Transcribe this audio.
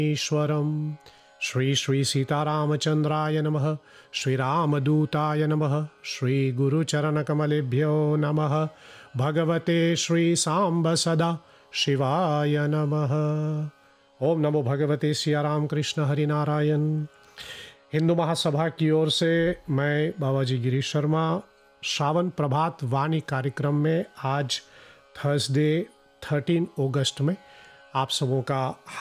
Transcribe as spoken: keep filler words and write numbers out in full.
ईश्वरम। श्री श्री सीतारामचंद्राय नमः। श्री रामदूताय नमः। श्री गुरुचरणकमलेभ्यो नमः। भगवते श्री सांब सदा शिवाय नमः। ओम नमो भगवते सिया राम कृष्ण हरि नारायण। हिंदू महासभा की ओर से मैं बाबा जी गिरीश शर्मा श्रावण प्रभात वाणी कार्यक्रम में आज थर्सडे तेरह अगस्त में आप सबों का